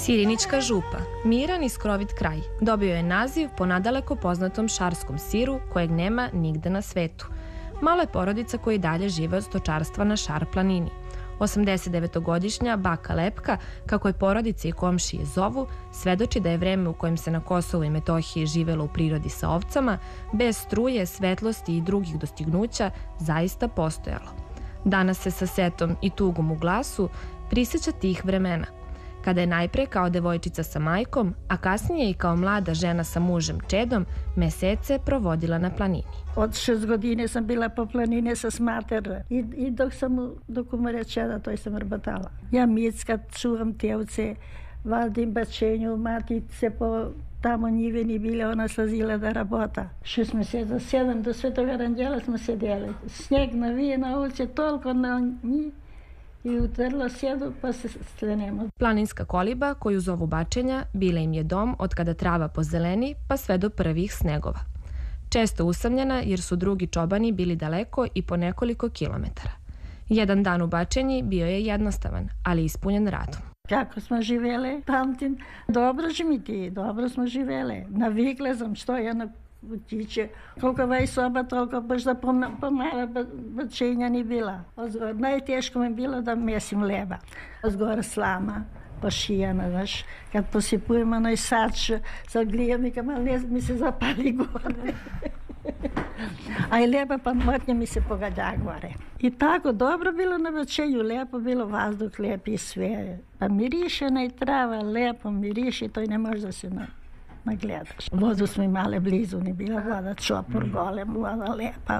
Sirinička župa, miran i skrovit kraj, dobio je naziv po nadaleko poznatom šarskom siru kojeg nema nigde na svetu. Malo je porodica koji dalje žive od stočarstva na Šar planini. 89-godišnja baka Lepka, kako je porodice i komšije zovu, svedoči da je vreme u kojem se na Kosovu i Metohiji živelo u prirodi sa ovcama, bez struje, svetlosti i drugih dostignuća, zaista postojalo. Danas se sa setom i tugom u glasu prisjeća tih vremena, kada je najpre kao devojčica sa majkom, a kasnije i kao mlada žena sa mužem Čedom, mesece provodila na planini. Od 6 godine sam bila po planine sa smater i dok umre Čeda, to sam rbotala. Ja micka, čuvam tevce, vadim bačenju, mati se po tamo njiveni bile, ona slazila da rabota. 6 mjeseci, 7 do Svetog Aranđela smo sedjeli. Snijeg navije na ulici, toliko na njih, i utrlo sjedu pa se sklenemo. Planinska koliba, koju zovu bačenja, bila im je dom od kada trava pozeleni pa sve do prvih snegova. Često usamljena jer su drugi čobani bili daleko i po nekoliko kilometara. Jedan dan u bačenji bio je jednostavan, ali ispunjen radom. Kako smo živjeli, pamtim, dobro smo živjeli. Navikle sam što jedno kućiće. Koliko vaj soba, toliko baš da pomala bačenja ni bila. Najteško mi bilo da mesim leba. Ozgore slama, pošijana, znaš. Kad posipujemo onaj sač sa glijem i mi se zapali gore. A i leba pa motnje mi se pogađa gore. I tako dobro bilo na bačenju, lepo bilo, vazduh lep i sve. Pa miriše i trava, lepo miriše, to i ne može da se nagledaš. Vodu smo imali blizu, ni bila voda, čopor, golem, voda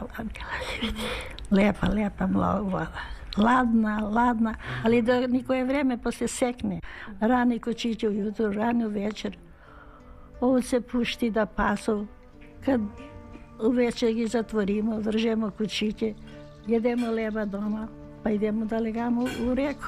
lepa, mnogo voda. Ladna, ali da nikoje vreme posle sekne. Rani kočiće ujutru, rani u večer. Ovce pušti da pasu. Kad u večer ih zatvorimo, držemo kućiće, jedemo leba doma, pa idemo da legamo u reku.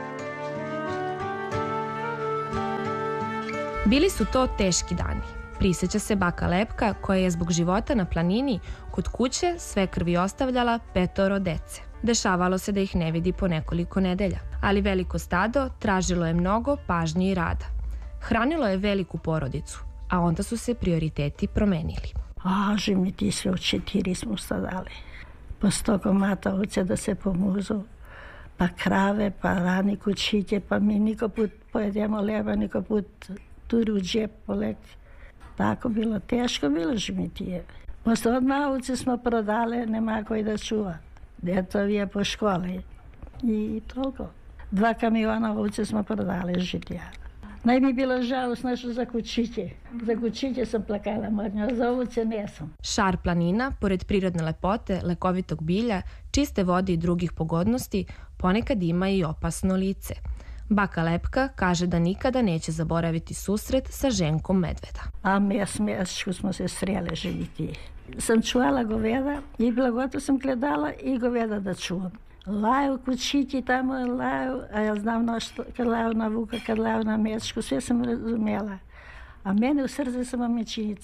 Bili su to teški dani. Prisjeća se baka Lepka, koja je zbog života na planini kod kuće sve krvi ostavljala 5 dece. Dešavalo se da ih ne vidi po nekoliko nedelja, ali veliko stado tražilo je mnogo pažnje i rada. Hranilo je veliku porodicu, a onda su se prioriteti promenili. Živni ti sve u 4 smo stadali. Po 100 komata ovce da se pomuzu, pa krave, pa rani kućiće, pa mi niko put pojedemo leba, niko put turi u džep poleti. Tako bilo, teško bilo živniti. Posle odmah ovce smo prodale, nema koji da čuva. Djetovi je po školi i toliko. 2 kamiona ovce smo prodale žitija. Naj mi bilo žao snašao za kućiće. Za kućiće sam plakala mrnja, za ovce nesam. Šar planina, pored prirodne lepote, lekovitog bilja, čiste vode i drugih pogodnosti, ponekad ima i opasno lice. Baka Lepka kaže da nikada neće zaboraviti susret sa ženkom medveda. A mesku smo se srele živiti. Sam čuvala goveda i blagoto sam gledala i goveda da čuvam. Laju kućići tamo, laju, a ja znam kad laju na vuka, kad laju na mesku, sve sam razumjela. A mene u srce samo mi čini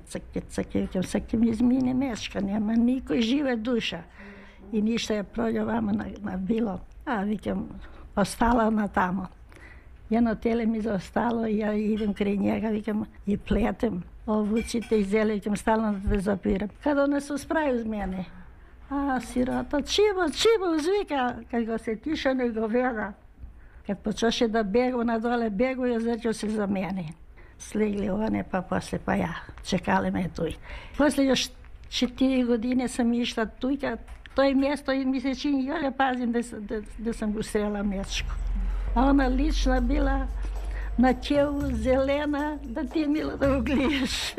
cake mi izmine meška, nema niko žive duša. I ništa je prođo vamo na bilo, a vikam, ostala ona tamo. Jedno tele mi zaostalo i ja idem kraj njega, vikam, i pletem, ovucite i zele, vikam, stalno da te zapiram. Kad ona se uspravi uz mene, sirota, čivo, zvika, kad ga se tišano i goveda. Kad počoše da begu na dole, begu i ozreću se za mene. Slegli one, pa posle, pa ja, čekali me tuj. Posle još 4 godine sam išla tujka, to je mjesto i mi se čini, ja pazim da sam ustrela mečku. A ona lična bila na ćevu, zelena, da ti je milo da ugliješ.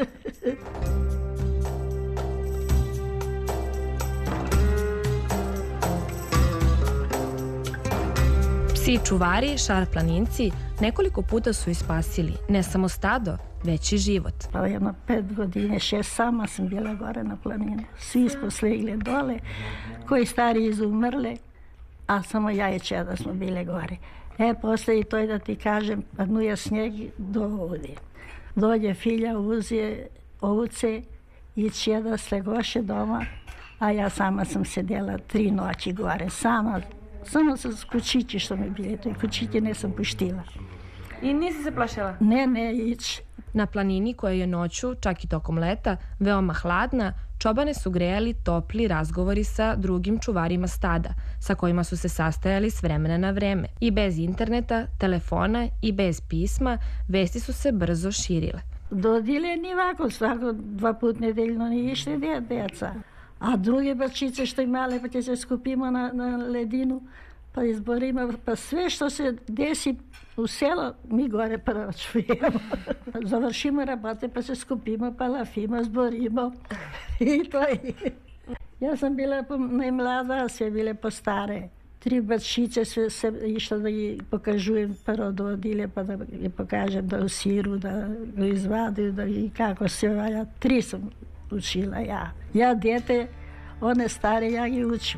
Psi čuvari, šar planinci, nekoliko puta su ispasili ne samo stado, već i život. Pa jedno 5 godine, 6 sama sam bila gore na planinu. Svi smo slegli dole, koji stari izumrle, a samo ja i Čeda smo bile gore. Posle i to je da ti kažem, padnuje snijeg do ovdje. Dođe filja, uzije ovce i Čeda slegoše doma, a ja sama sam sedela 3 noći gore, sama sa kućići što mi bili, to i kućići nisam puštila. I nisi se plašila? Ne, ići. Na planini koja je noću, čak i tokom leta, veoma hladna, čobane su grejali topli razgovori sa drugim čuvarima stada, sa kojima su se sastajali s vremena na vreme. I bez interneta, telefona i bez pisma, vesti su se brzo širile. Do Dilje ni ovako, svako 2 puta nedeljno ni išli djeca. A druge bačice što imale, pa se skupimo na ledinu, pa izborimo, pa sve što se desi u selo, mi gore prvo čujemo. Završimo rabote, pa se skupimo, pa lafimo, zborimo. I to je. Ja sam bila najmlada, sve bile po stare. 3 bačice sve se išla da ih pokažujem prvo do Odilje, pa da ih pokažem da u siru, da ga izvadim, da i kako se valja. 3 sam učila ja. Ja djete, one stare, ja ih učim.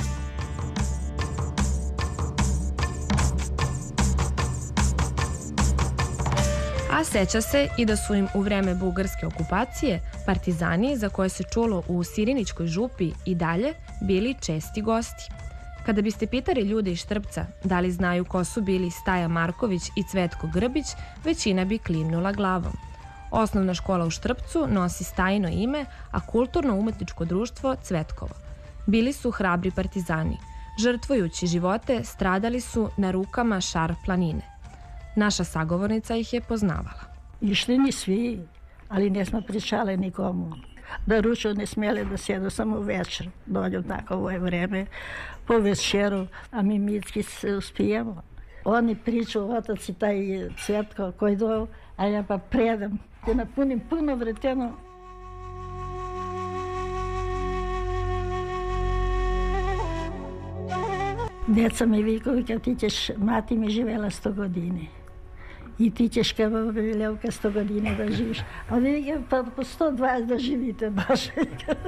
A seća se i da su im u vreme bugarske okupacije partizani, za koje se čulo u Sirinićkoj župi, i dalje bili česti gosti. Kada biste pitali ljude iz Štrpca da li znaju ko su bili Staja Marković i Cvetko Grbić, većina bi klimnula glavom. Osnovna škola u Štrpcu nosi Stajino ime, a kulturno-umetničko društvo Cvetkovo. Bili su hrabri partizani. Žrtvujući živote, stradali su na rukama Šar planine. Naša sagovornica ih je poznavala. Išli ni svi, ali nismo pričali nikomu. Da ručo ne smjeli da sjedu samo večer. Dođu tako ovo je vreme, po večeru, a mi mitski se uspijemo. Oni priču, otac i taj Cvetko koji do, a ja pa predam. Te napunim puno vreteno. Djeca mi vikovi, kad ti ćeš, mati mi živela 100 godine. I ti ćeš kao Ljevka 100 godine da živiš. A vi pa po 120 da živite baš.